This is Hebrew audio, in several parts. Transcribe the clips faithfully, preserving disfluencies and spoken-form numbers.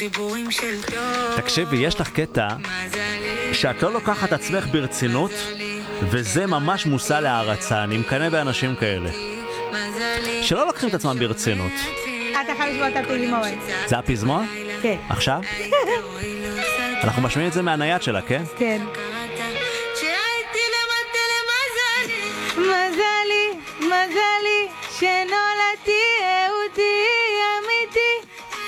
תקשיבי, יש לך קטע שאת לא לוקחת עצמך ברצינות, וזה ממש מושא להערצה. אני מקנא באנשים כאלה שלא לוקחים את עצמם ברצינות. אתה יכול לשמוע את הפזמון. זה הפזמון? כן. עכשיו? אנחנו משמיעים את זה מהנייד שלה, כן? כן. מזלי, מזלי, שנולדתי אהודי אמיתי.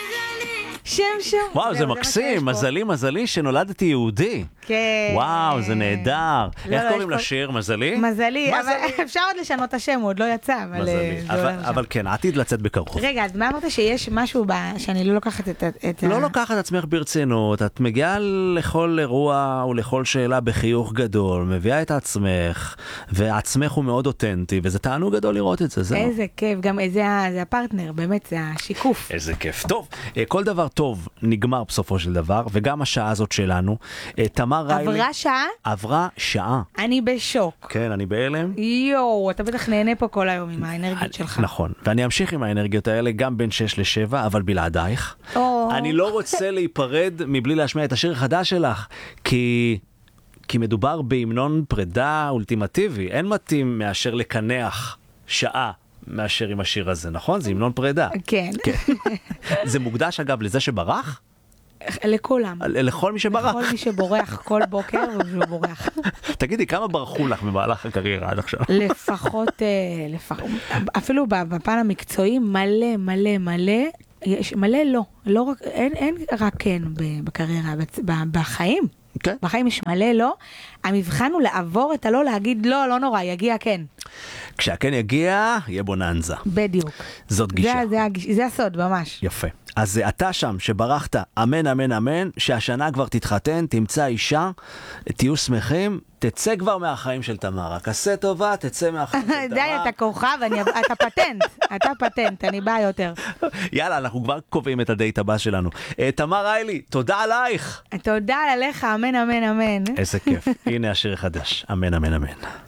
שם שם. וואו, זה מקסים, מזלי, מזלי שנולדתי יהודי. כן. וואו, זה נהדר. לא, איך לא, קוראים יש לשיר? מזלי? מזלי, אבל אפשר עוד לשנות את השם, הוא עוד לא יצא. אבל, מזלי. זה אבל, עולה עכשיו. אבל כן, עתיד לצאת בקרוב. רגע, אז מה אמרת שיש משהו ב... שאני לא לוקחת את, את לא ה... לוקחת עצמך ברצינות, את מגיעה לכל אירוע ולכל שאלה בחיוך גדול, מביאה את עצמך, ועצמך הוא מאוד אותנטי, וזה תענוג גדול לראות את זה, זהו. איזה כיף, גם זה, זה הפרטנר, באמת, זה השיקוף. איזה כיף. טוב, כל דבר טוב נגמר בסופו של דבר, וגם השעה הזאת שלנו. תמר ריילי... עברה שעה? עברה שעה. אני בשוק. כן, אני בהלם. יואו, אתה בטח נהנה פה כל היום עם האנרגיות שלך. נכון, ואני אמשיך עם האנרגיות האלה גם בין שש לשבע, אבל בלעדייך. אני לא רוצה להיפרד מבלי להשמיע את השיר החדש שלך, כי... כי מדובר בהמנון פרידה אולטימטיבי. אין מתאים מאשר לקנח שעה מאשר עם השיר הזה, נכון? זה המנון פרידה. כן. זה מוקדש אגב לזה שברח? לכולם. לכל מי שברח. לכל מי שבורח כל בוקר והוא בורח. תגידי, כמה ברחו לך במהלך הקריירה עד עכשיו? לפחות, אפילו בפן המקצועי, מלא, מלא, מלא, יש מלא לא. לא רק, אין, אין רק כן בקריירה, בחיים. כן. בחיים יש מלא לא. המבחן הוא לעבור את הלא, להגיד לא, לא נורא, יגיע כן. כשהכן יגיע, יהיה בוננזה. בדיוק. זאת גישה. זה, זה, זה הסוד, ממש. יפה. אז אתה שם שברחת, אמן, אמן, אמן, שהשנה כבר תתחתן, תמצא אישה, תהיו שמחים, תצא כבר מהחיים של תמר. רק עשה טובה, תצא מהחיים של תמר. די, אתה כוכב, אתה פטנט, אתה פטנט, אני באה יותר. יאללה, אנחנו כבר קובעים את הדייט הבא שלנו. תמר ריילי, תודה עלייך. תודה עליך, אמן, אמן, אמן. איזה כיף. הנה השיר החדש, אמן, אמן, אמן.